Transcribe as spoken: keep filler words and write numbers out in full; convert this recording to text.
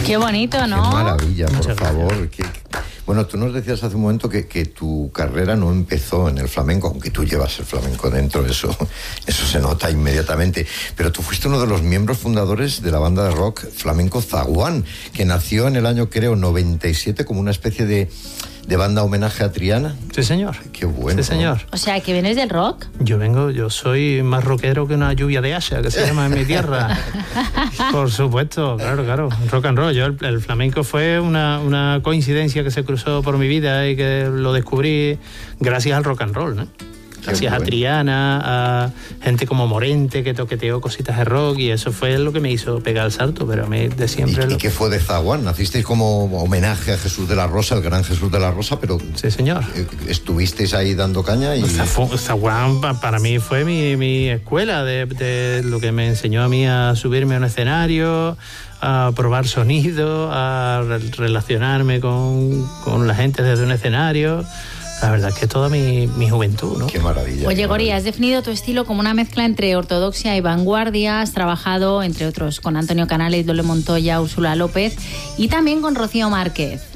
Qué bonito, ¿no? Qué maravilla, por Muchas favor. Qué, Bueno, tú nos decías hace un momento que, que tu carrera no empezó en el flamenco, aunque tú llevas el flamenco dentro, eso, eso se nota inmediatamente. Pero tú fuiste uno de los miembros fundadores de la banda de rock flamenco Zaguán, que nació en el año, creo, noventa y siete como una especie de, de banda homenaje a Triana. Sí, señor. Qué bueno. Sí, señor. O sea, que vienes del rock. Yo vengo, yo soy más rockero que una lluvia de Asha, que se llama en mi tierra. Por supuesto, claro, claro. Rock and roll. Yo, el, el flamenco fue una, una coincidencia que se cruzó por mi vida y que lo descubrí gracias al rock and roll, ¿no? Gracias bueno. a Triana, a gente como Morente, que toqueteó cositas de rock, y eso fue lo que me hizo pegar el salto, pero a mí de siempre... ¿Y, lo... ¿y qué fue de Zaguán? Nacisteis como homenaje a Jesús de la Rosa, el gran Jesús de la Rosa, pero... Sí, señor. Estuvisteis ahí dando caña y... Zaguán para mí fue mi, mi escuela, de, de lo que me enseñó a mí a subirme a un escenario, a probar sonido, a relacionarme con, con la gente desde un escenario... La verdad es que toda mi, mi juventud, ¿no? Qué maravilla. Oye, qué Gori, maravilla. has definido tu estilo como una mezcla entre ortodoxia y vanguardia. Has trabajado, entre otros, con Antonio Canales, Dole Montoya, Úrsula López y también con Rocío Márquez.